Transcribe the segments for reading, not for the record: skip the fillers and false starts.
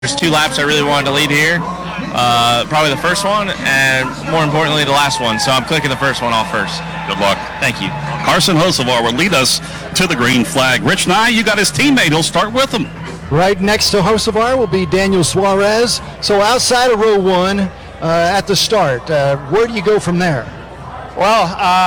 There's 2 laps I really wanted to lead here. Probably the first one, and more importantly, the last one. So I'm clicking the first one off first. Good luck. Thank you. Carson Hocevar will lead us to the green flag. Rich Nye, you got his teammate. He'll start with him. Right next to Hocevar will be Daniel Suarez. So outside of row 1 at the start, where do you go from there? Well,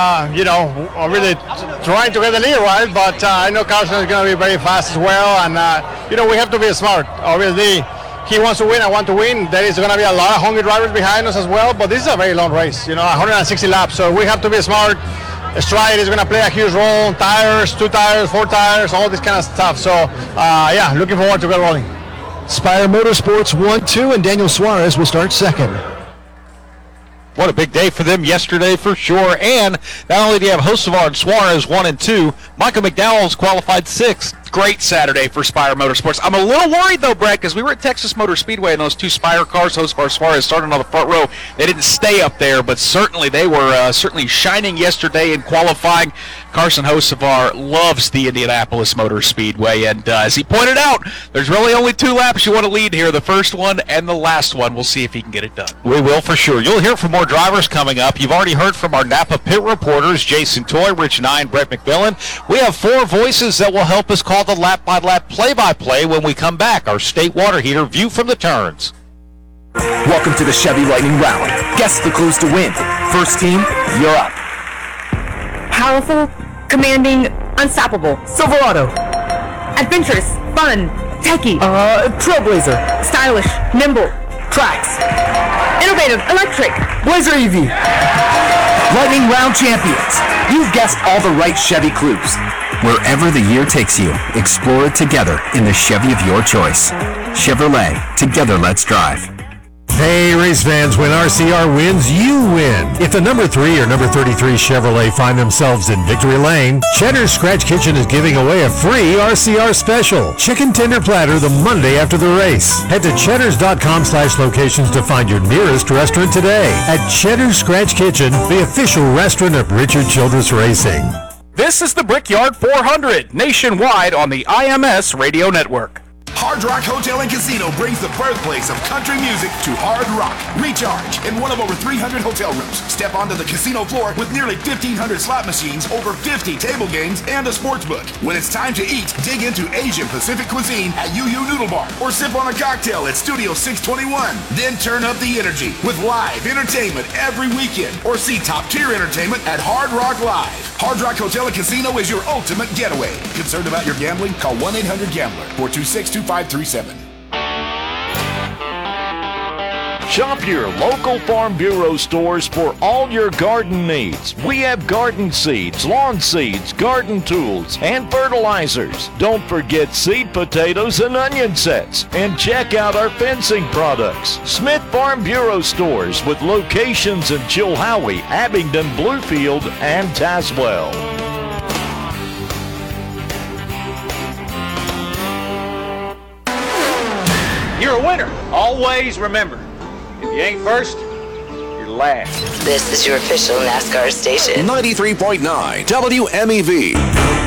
I'm really trying to get the lead right, but I know Carson is going to be very fast as well, and we have to be smart. Obviously, he wants to win, I want to win. There is going to be a lot of hungry drivers behind us as well, but this is a very long race, 160 laps, so we have to be smart. Stride is going to play a huge role, tires, 2 tires, 4 tires, all this kind of stuff. So, looking forward to get rolling. Spire Motorsports 1-2, and Daniel Suarez will start second. What a big day for them yesterday for sure. And not only do you have Hocevar and Suarez 1 and 2, Michael McDowell's qualified 6th. Great Saturday for Spire Motorsports. I'm a little worried, though, Brett, because we were at Texas Motor Speedway and those 2 Spire cars, Hocevar, Suarez, starting on the front row. They didn't stay up there, but certainly they were certainly shining yesterday in qualifying. Carson Hocevar loves the Indianapolis Motor Speedway, and as he pointed out, there's really only 2 laps you want to lead here, the first one and the last one. We'll see if he can get it done. We will for sure. You'll hear from more drivers coming up. You've already heard from our Napa pit reporters, Jason Toy, Rich Nye, and Brett McMillan. We have 4 voices that will help us call the lap-by-lap play-by-play when we come back. Our state water heater view from the turns. Welcome to the Chevy Lightning Round. Guess the clues to win. First team, you're up. Powerful, commanding, unstoppable. Silverado. Adventurous, fun, techie. Trailblazer. Stylish, nimble. Tracks. Innovative, electric. Blazer EV. Lightning Round champions. You've guessed all the right Chevy clues. Wherever the year takes you, explore it together in the Chevy of your choice. Chevrolet, together let's drive. Hey, race fans, when RCR wins, you win. If the number 3 or number 33 Chevrolet find themselves in victory lane, Cheddar's Scratch Kitchen is giving away a free RCR special. Chicken tender platter the Monday after the race. Head to cheddars.com/locations to find your nearest restaurant today. At Cheddar's Scratch Kitchen, the official restaurant of Richard Childress Racing. This is the Brickyard 400, nationwide on the IMS Radio Network. Hard Rock Hotel and Casino brings the birthplace of country music to Hard Rock. Recharge in one of over 300 hotel rooms. Step onto the casino floor with nearly 1,500 slot machines, over 50 table games, and a sports book. When it's time to eat, dig into Asian Pacific cuisine at Yu Noodle Bar, or sip on a cocktail at Studio 621. Then turn up the energy with live entertainment every weekend, or see top-tier entertainment at Hard Rock Live. Hard Rock Hotel and Casino is your ultimate getaway. Concerned about your gambling? Call 1-800-GAMBLER, 426-2537. Shop your local Farm Bureau stores for all your garden needs. We have garden seeds, lawn seeds, garden tools, and fertilizers. Don't forget seed potatoes and onion sets. And check out our fencing products. Smith Farm Bureau stores with locations in Chilhowie, Abingdon, Bluefield, and Tazewell. You're a winner. Always remember, if you ain't first, you're last. This is your official NASCAR station. 93.9 WMEV.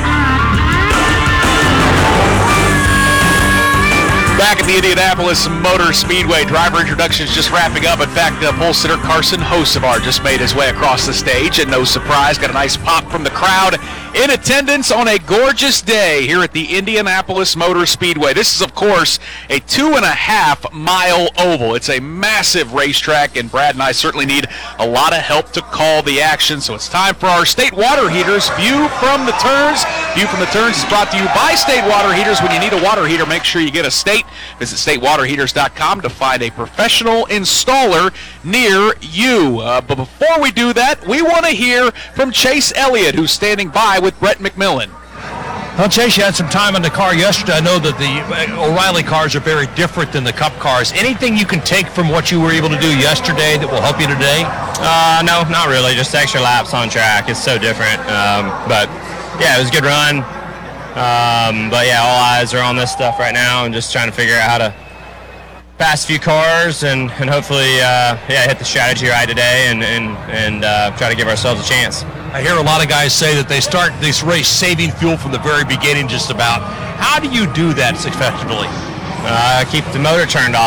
Back at the Indianapolis Motor Speedway, driver introductions just wrapping up. In fact, pole sitter Carson Hocevar just made his way across the stage, and no surprise, got a nice pop from the crowd in attendance on a gorgeous day here at the Indianapolis Motor Speedway. This is, of course, a 2.5-mile oval. It's a massive racetrack, and Brad and I certainly need a lot of help to call the action. So it's time for our State Water Heaters View from the Turns. View from the Turns is brought to you by State Water Heaters. When you need a water heater, make sure you get a State. Visit statewaterheaters.com to find a professional installer near you. But before we do that, we want to hear from Chase Elliott, who's standing by with Brett McMillan. Well, Chase, you had some time on the car yesterday. I know that the O'Reilly cars are very different than the Cup cars. Anything you can take from what you were able to do yesterday that will help you today? No, not really. Just extra laps on track. It's so different. But, yeah, it was a good run. But yeah, all eyes are on this stuff right now and just trying to figure out how to pass a few cars and hopefully hit the strategy right today and try to give ourselves a chance. I hear a lot of guys say that they start this race saving fuel from the very beginning just about. How do you do that successfully? keep the motor turned off.